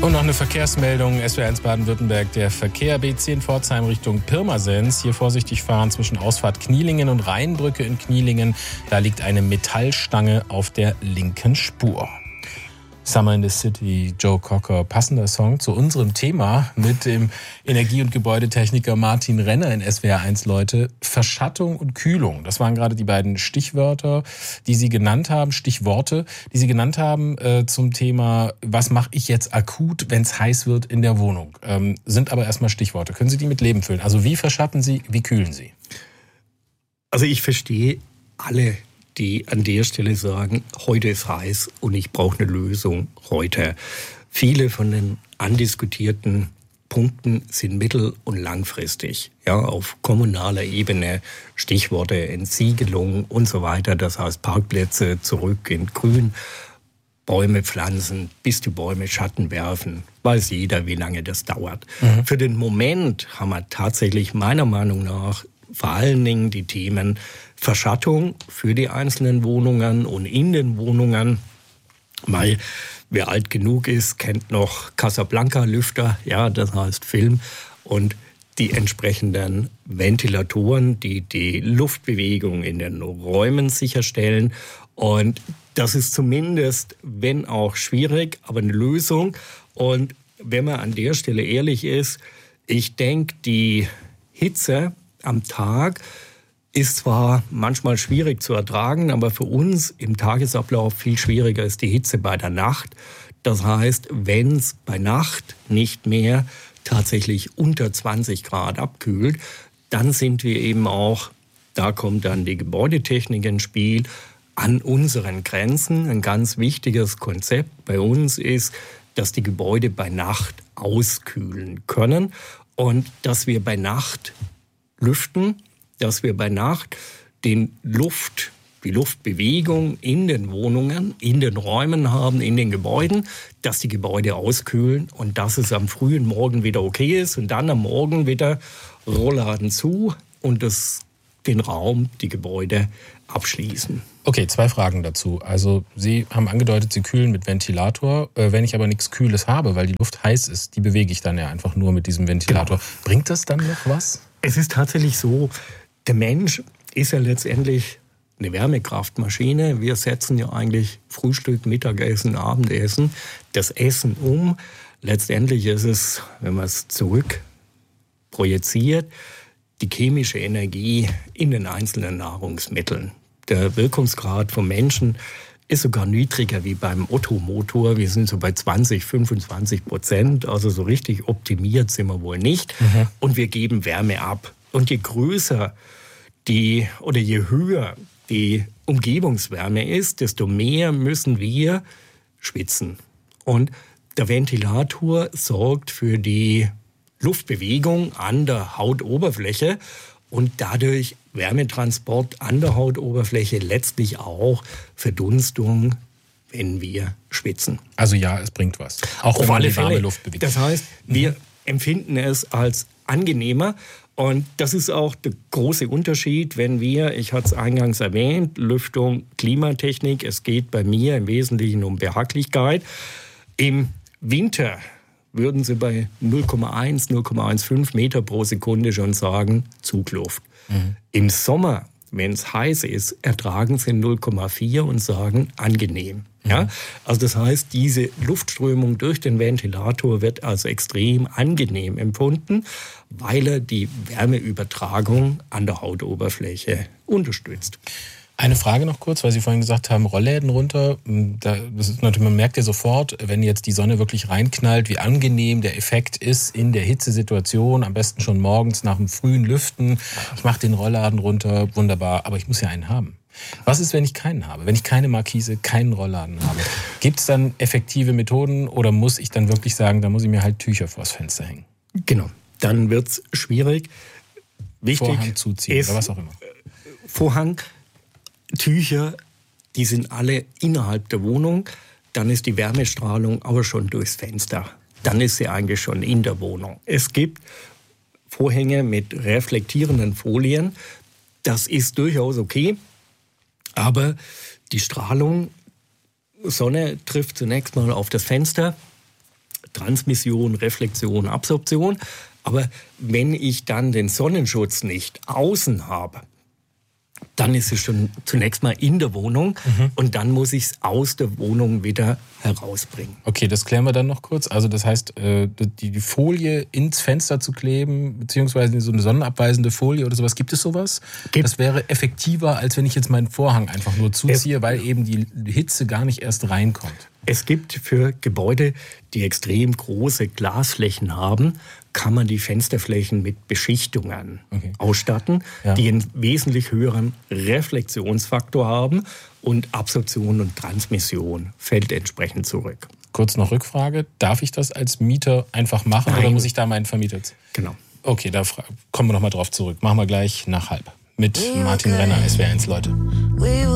Und noch eine Verkehrsmeldung, SWR1 Baden-Württemberg, der Verkehr B10 Pforzheim Richtung Pirmasens. Hier vorsichtig fahren zwischen Ausfahrt Knielingen und Rheinbrücke in Knielingen. Da liegt eine Metallstange auf der linken Spur. Summer in the City, Joe Cocker, passender Song zu unserem Thema mit dem Energie- und Gebäudetechniker Martin Renner in SWR1, Leute. Verschattung und Kühlung, das waren gerade die beiden Stichworte, die Sie genannt haben, zum Thema, was mache ich jetzt akut, wenn es heiß wird in der Wohnung. Sind aber erstmal Stichworte. Können Sie die mit Leben füllen? Also wie verschatten Sie, wie kühlen Sie? Also ich verstehe alle, die an der Stelle sagen, heute ist heiß und ich brauche eine Lösung heute. Viele von den andiskutierten Punkten sind mittel- und langfristig. Ja, auf kommunaler Ebene, Stichworte Entsiegelung und so weiter. Das heißt Parkplätze zurück in Grün, Bäume pflanzen, bis die Bäume Schatten werfen. Weiß jeder, wie lange das dauert. Für den Moment haben wir tatsächlich meiner Meinung nach vor allen Dingen die Themen Verschattung für die einzelnen Wohnungen und in den Wohnungen. Weil wer alt genug ist, kennt noch Casablanca-Lüfter, ja, das heißt Film. Und die entsprechenden Ventilatoren, die die Luftbewegung in den Räumen sicherstellen. Und das ist zumindest, wenn auch schwierig, aber eine Lösung. Und wenn man an der Stelle ehrlich ist, ich denke, die Hitze am Tag ist zwar manchmal schwierig zu ertragen, aber für uns im Tagesablauf viel schwieriger ist die Hitze bei der Nacht. Das heißt, wenn es bei Nacht nicht mehr tatsächlich unter 20 Grad abkühlt, dann sind wir eben auch, da kommt dann die Gebäudetechnik ins Spiel, an unseren Grenzen. Ein ganz wichtiges Konzept bei uns ist, dass die Gebäude bei Nacht auskühlen können und dass wir bei Nacht lüften, dass wir bei Nacht die Luftbewegung in den Wohnungen, in den Räumen haben, in den Gebäuden, dass die Gebäude auskühlen und dass es am frühen Morgen wieder okay ist und dann am Morgen wieder Rollladen zu und den Raum, die Gebäude abschließen. Okay, 2 Fragen dazu. Also Sie haben angedeutet, Sie kühlen mit Ventilator. Wenn ich aber nichts Kühles habe, weil die Luft heiß ist, die bewege ich dann ja einfach nur mit diesem Ventilator. Genau. Bringt das dann noch was? Es ist tatsächlich so, der Mensch ist ja letztendlich eine Wärmekraftmaschine. Wir setzen ja eigentlich Frühstück, Mittagessen, Abendessen, das Essen um. Letztendlich ist es, wenn man es zurück projiziert, die chemische Energie in den einzelnen Nahrungsmitteln. Der Wirkungsgrad vom Menschen ist sogar niedriger wie beim Ottomotor. Wir sind so bei 20-25%. Also so richtig optimiert sind wir wohl nicht. Und wir geben Wärme ab. Und je größer je höher die Umgebungswärme ist, desto mehr müssen wir schwitzen. Und der Ventilator sorgt für die Luftbewegung an der Hautoberfläche und dadurch Wärmetransport an der Hautoberfläche, letztlich auch Verdunstung, wenn wir schwitzen. Also ja, es bringt was. Auch wenn man die warme Luft bewegt. Das heißt, wir empfinden es als angenehmer. Und das ist auch der große Unterschied, wenn wir, ich hatte es eingangs erwähnt, Lüftung, Klimatechnik, es geht bei mir im Wesentlichen um Behaglichkeit. Im Winter würden Sie bei 0,1, 0,15 Meter pro Sekunde schon sagen, Zugluft. Im Sommer, wenn es heiß ist, ertragen Sie 0,4 und sagen, angenehm. Ja? Also das heißt, diese Luftströmung durch den Ventilator wird als extrem angenehm empfunden, weil er die Wärmeübertragung an der Hautoberfläche unterstützt. Eine Frage noch kurz, weil Sie vorhin gesagt haben, Rollläden runter. Das ist natürlich, man merkt ja sofort, wenn jetzt die Sonne wirklich reinknallt, wie angenehm der Effekt ist in der Hitzesituation. Am besten schon morgens nach dem frühen Lüften. Ich mache den Rollladen runter, wunderbar, aber ich muss ja einen haben. Was ist, wenn ich keinen habe? Wenn ich keine Markise, keinen Rollladen habe? Gibt es dann effektive Methoden oder muss ich dann wirklich sagen, da muss ich mir halt Tücher vors Fenster hängen? Genau, dann wird es schwierig. Wichtig Vorhang zuziehen ist, oder was auch immer. Vorhang, Tücher, die sind alle innerhalb der Wohnung. Dann ist die Wärmestrahlung aber schon durchs Fenster. Dann ist sie eigentlich schon in der Wohnung. Es gibt Vorhänge mit reflektierenden Folien. Das ist durchaus okay. Aber die Strahlung, Sonne trifft zunächst mal auf das Fenster. Transmission, Reflexion, Absorption. Aber wenn ich dann den Sonnenschutz nicht außen habe, dann ist es schon zunächst mal in der Wohnung und dann muss ich es aus der Wohnung wieder herausbringen. Okay, das klären wir dann noch kurz. Also das heißt, die Folie ins Fenster zu kleben, beziehungsweise so eine sonnenabweisende Folie oder sowas, gibt es sowas? Das wäre effektiver, als wenn ich jetzt meinen Vorhang einfach nur zuziehe, weil eben die Hitze gar nicht erst reinkommt. Es gibt für Gebäude, die extrem große Glasflächen haben, kann man die Fensterflächen mit Beschichtungen ausstatten, die einen wesentlich höheren Reflexionsfaktor haben und Absorption und Transmission fällt entsprechend zurück. Kurz noch Rückfrage, darf ich das als Mieter einfach machen oder muss ich da meinen Vermieter... Genau. Okay, da kommen wir nochmal drauf zurück. Machen wir gleich nach halb. Mit Martin Renner, SWR1, Leute.